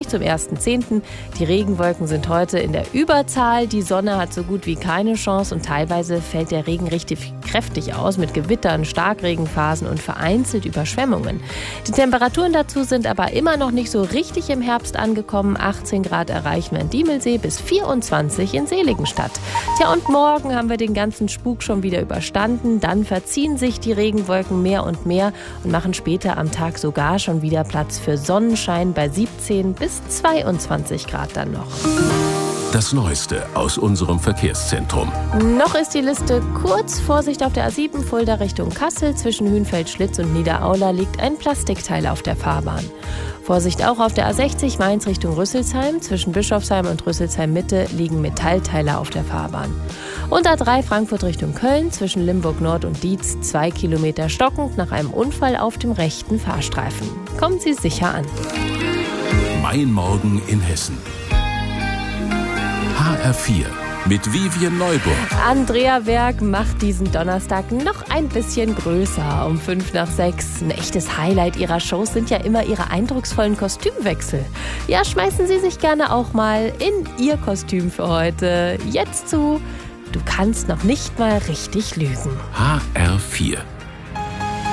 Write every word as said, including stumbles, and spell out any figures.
zum ersten zehnten Die Regenwolken sind heute in der Überzahl. Die Sonne hat so gut wie keine Chance und teilweise fällt der Regen richtig kräftig aus mit Gewittern, Starkregenphasen und vereinzelt Überschwemmungen. Die Temperaturen dazu sind aber immer noch nicht so richtig im Herbst angekommen. achtzehn Grad erreichen wir in Diemelsee bis vierundzwanzig in Seligenstadt. Tja, und morgen haben wir den ganzen Spuk schon wieder überstanden. Dann verziehen sich die Regenwolken mehr und mehr und machen später am Tag sogar schon wieder Platz für Sonnenschein bei siebzehn bis zweiundzwanzig Grad dann noch. Das Neueste aus unserem Verkehrszentrum. Noch ist die Liste kurz. Vorsicht auf der A sieben Fulda Richtung Kassel. Zwischen Hünfeld-Schlitz und Niederaula liegt ein Plastikteil auf der Fahrbahn. Vorsicht auch auf der A sechzig Mainz Richtung Rüsselsheim. Zwischen Bischofsheim und Rüsselsheim Mitte liegen Metallteile auf der Fahrbahn. Und A drei Frankfurt Richtung Köln. Zwischen Limburg Nord und Dietz zwei Kilometer stockend nach einem Unfall auf dem rechten Fahrstreifen. Kommen Sie sicher an. Mein Morgen in Hessen. H R vier mit Vivian Neuburg. Andrea Berg macht diesen Donnerstag noch ein bisschen größer. Um fünf nach sechs. Ein echtes Highlight ihrer Shows sind ja immer ihre eindrucksvollen Kostümwechsel. Ja, schmeißen Sie sich gerne auch mal in Ihr Kostüm für heute. Jetzt zu Du kannst noch nicht mal richtig lügen. H R vier